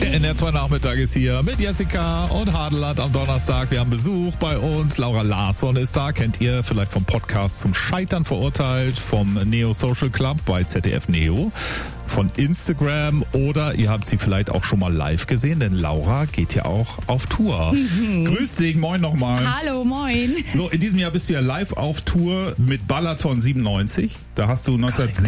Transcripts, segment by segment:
Der NR2 Nachmittag ist hier mit Jessica und Hadeland am Donnerstag. Wir haben Besuch bei uns. Laura Larsson ist da. Kennt ihr vielleicht vom Podcast zum Scheitern verurteilt, vom Neo Social Club bei ZDF Neo, von Instagram oder ihr habt sie vielleicht auch schon mal live gesehen, denn Laura geht ja auch auf Tour. Grüß dich, moin nochmal. Hallo, moin. So, in diesem Jahr bist du ja live auf Tour mit Balaton 97. Da hast du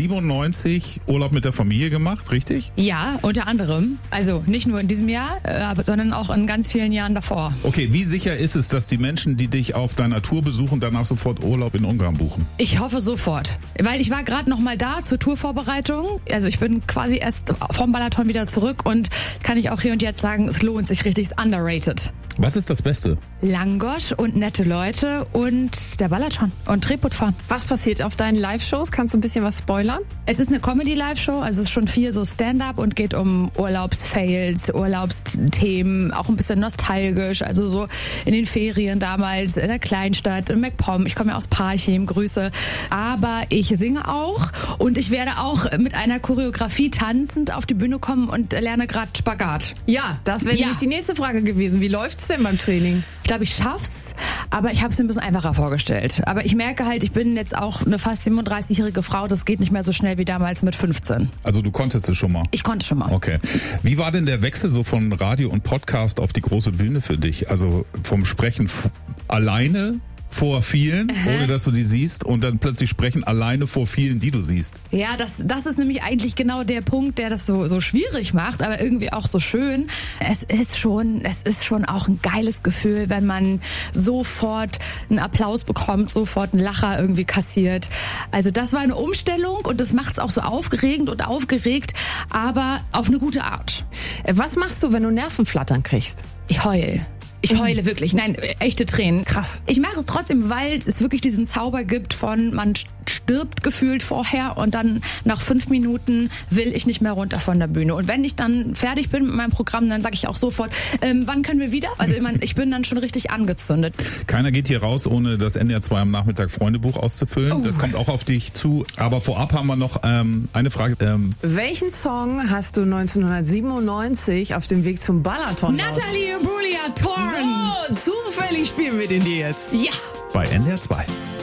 1997 Urlaub mit der Familie gemacht, richtig? Ja, unter anderem. Also nicht nur in diesem Jahr, sondern auch in ganz vielen Jahren davor. Okay, wie sicher ist es, dass die Menschen, die dich auf deiner Tour besuchen, danach sofort Urlaub in Ungarn buchen? Ich hoffe sofort. Weil ich war gerade noch mal da zur Tourvorbereitung. Also ich bin quasi erst vom Balaton wieder zurück und kann ich auch hier und jetzt sagen, es lohnt sich richtig, ist underrated. Was ist das Beste? Langosch und nette Leute und der Balaton und Tretboot fahren. Was passiert auf deinen Live-Shows? Kannst du ein bisschen was spoilern? Es ist eine Comedy-Live-Show, also es ist schon viel so Stand-up und geht um Urlaubsfails, Urlaubsthemen, auch ein bisschen nostalgisch, also so in den Ferien damals, in der Kleinstadt, in MacPom. Ich komme ja aus Parchim, Grüße. Aber ich singe auch und ich werde auch mit einer Choreografie tanzend auf die Bühne kommen und lerne gerade Spagat. Ja, das wäre nämlich die nächste Frage gewesen. Wie läuft's denn beim Training? Ich glaube, ich schaff's, aber ich habe es mir ein bisschen einfacher vorgestellt. Aber ich merke halt, ich bin jetzt auch eine fast 37-jährige Frau, das geht nicht mehr so schnell wie damals mit 15. Also du konntest es schon mal? Ich konnte schon mal. Okay. Wie war denn der Wechsel so von Radio und Podcast auf die große Bühne für dich? Also vom Sprechen alleine vor vielen, ohne dass du die siehst, und dann plötzlich sprechen alleine vor vielen, die du siehst. Ja, das ist nämlich eigentlich genau der Punkt, der das so schwierig macht, aber irgendwie auch so schön. Es ist schon auch ein geiles Gefühl, wenn man sofort einen Applaus bekommt, sofort einen Lacher irgendwie kassiert. Also das war eine Umstellung und das macht es auch so aufregend und aufgeregt, aber auf eine gute Art. Was machst du, wenn du Nervenflattern kriegst? Ich heule. Ich heule wirklich. Nein, echte Tränen. Krass. Ich mache es trotzdem, weil es wirklich diesen Zauber gibt von, man stirbt gefühlt vorher und dann nach 5 Minuten will ich nicht mehr runter von der Bühne. Und wenn ich dann fertig bin mit meinem Programm, dann sage ich auch sofort, wann können wir wieder? Also ich bin dann schon richtig angezündet. Keiner geht hier raus, ohne das NDR2 am Nachmittag Freundebuch auszufüllen. Das kommt auch auf dich zu. Aber vorab haben wir noch eine Frage. Welchen Song hast du 1997 auf dem Weg zum Balaton? Natalie Imbruglia, Torn. So, zufällig spielen wir den dir jetzt. Ja. Bei NDR2.